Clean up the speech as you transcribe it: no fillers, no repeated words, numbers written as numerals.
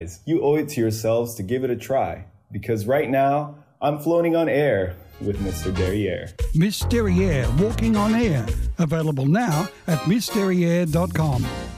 You owe it to yourselves to give it a try, because right now, I'm floating on air with Mr. Derriere. Miss Derriere, Walking on Air. Available now at MissDerriere.com.